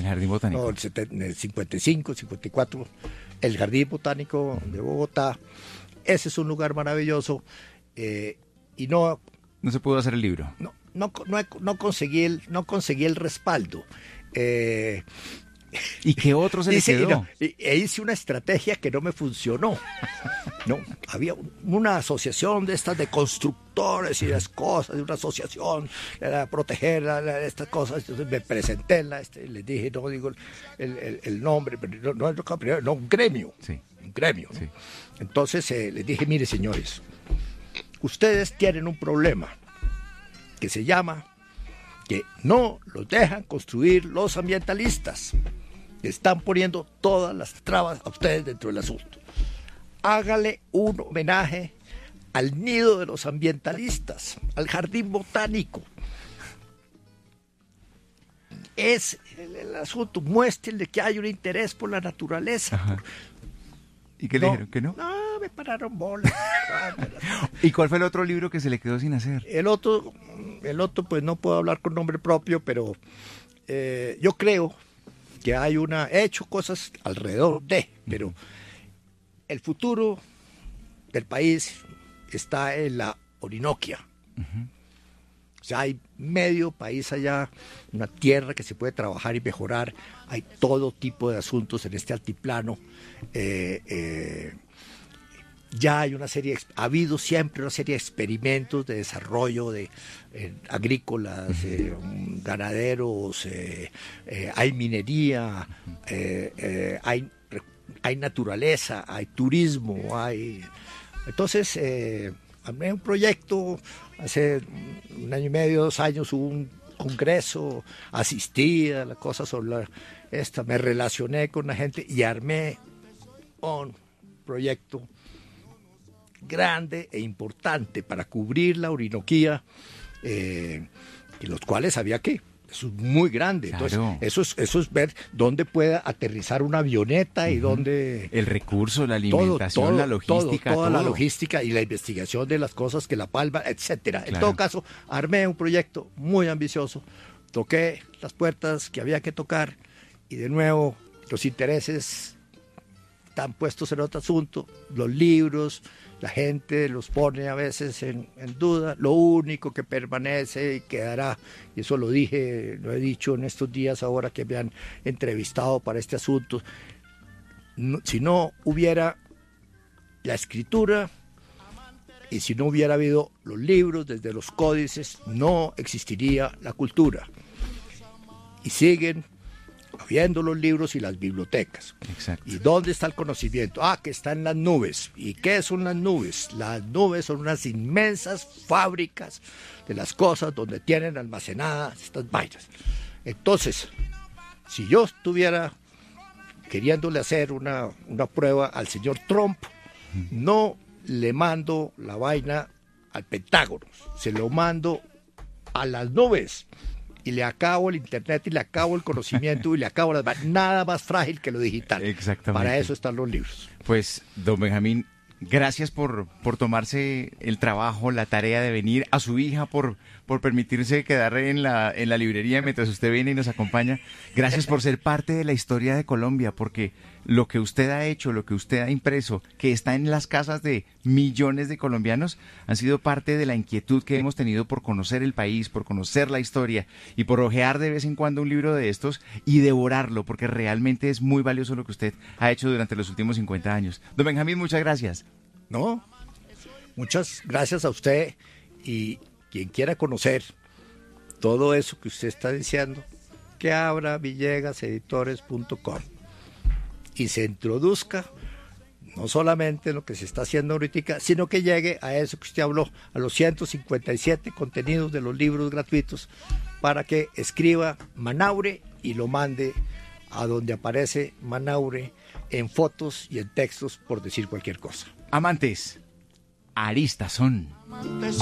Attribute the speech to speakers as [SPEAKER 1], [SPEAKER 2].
[SPEAKER 1] Jardín Botánico.
[SPEAKER 2] No, en el 55, 54, el Jardín Botánico de Bogotá. Ese es un lugar maravilloso y no
[SPEAKER 1] se pudo hacer el libro.
[SPEAKER 2] No conseguí el respaldo.
[SPEAKER 1] ¿Y qué otro se le quedó?
[SPEAKER 2] Hice una estrategia que no me funcionó. No, había una asociación de estas de constructores y las cosas, de una asociación para proteger estas cosas. Entonces me presenté les dije, no digo el nombre, pero no un gremio.
[SPEAKER 1] Sí.
[SPEAKER 2] Un gremio. ¿no?
[SPEAKER 1] Sí.
[SPEAKER 2] Entonces les dije, mire señores, ustedes tienen un problema que se llama que no los dejan construir los ambientalistas. Están poniendo todas las trabas a ustedes dentro del asunto. Hágale un homenaje al nido de los ambientalistas, al Jardín Botánico. Es el asunto, muéstrenle que hay un interés por la naturaleza.
[SPEAKER 1] ¿Y qué le dijeron? ¿Que no?
[SPEAKER 2] No, me pararon bolas.
[SPEAKER 1] ¿Y cuál fue el otro libro que se le quedó sin hacer?
[SPEAKER 2] El otro, pues no puedo hablar con nombre propio, pero yo creo que he hecho cosas alrededor pero el futuro del país está en la Orinoquia. O sea, hay medio país allá, una tierra que se puede trabajar y mejorar, hay todo tipo de asuntos en este altiplano. Ya hay ha habido siempre una serie de experimentos de desarrollo agrícolas, ganaderos, hay minería, hay naturaleza, hay turismo, Entonces, armé un proyecto, hace 1 año y medio, 2 años, hubo un congreso, asistí a la cosa sobre me relacioné con la gente y armé un proyecto grande e importante para cubrir la Orinoquía, en los cuales había que, eso es muy grande,
[SPEAKER 1] claro.
[SPEAKER 2] Entonces eso es ver dónde pueda aterrizar una avioneta y dónde...
[SPEAKER 1] El recurso, la alimentación, la logística.
[SPEAKER 2] Toda la logística y la investigación de las cosas que la palma, etcétera. Claro. En todo caso, armé un proyecto muy ambicioso, toqué las puertas que había que tocar y de nuevo los intereses están puestos en otro asunto, los libros, la gente los pone a veces en duda, lo único que permanece y quedará, y eso lo he dicho en estos días ahora que me han entrevistado para este asunto, si no hubiera la escritura y si no hubiera habido los libros desde los códices, no existiría la cultura. Y siguen habiendo los libros y las bibliotecas.
[SPEAKER 1] Exacto.
[SPEAKER 2] ¿Y dónde está el conocimiento? Que está en las nubes. ¿Y qué son las nubes? Las nubes son unas inmensas fábricas de las cosas donde tienen almacenadas estas vainas. Entonces, si yo estuviera queriéndole hacer una prueba al señor Trump, no le mando la vaina al Pentágono, se lo mando a las nubes. Y le acabo el internet y le acabo el conocimiento y le acabo nada más frágil que lo digital.
[SPEAKER 1] Exactamente.
[SPEAKER 2] Para eso están los libros.
[SPEAKER 1] Pues, don Benjamín, gracias por tomarse el trabajo, la tarea de venir, a su hija por permitirse quedar en la librería mientras usted viene y nos acompaña. Gracias por ser parte de la historia de Colombia, porque lo que usted ha hecho, lo que usted ha impreso, que está en las casas de millones de colombianos, han sido parte de la inquietud que hemos tenido por conocer el país, por conocer la historia y por hojear de vez en cuando un libro de estos y devorarlo, porque realmente es muy valioso lo que usted ha hecho durante los últimos 50 años. Don Benjamín, muchas gracias.
[SPEAKER 2] No, muchas gracias a usted y quien quiera conocer todo eso que usted está diciendo, que abra villegaseditores.com y se introduzca no solamente en lo que se está haciendo ahorita, sino que llegue a eso que usted habló, a los 157 contenidos de los libros gratuitos, para que escriba Manaure y lo mande a donde aparece Manaure en fotos y en textos, por decir cualquier cosa.
[SPEAKER 1] Amantes, aristas son.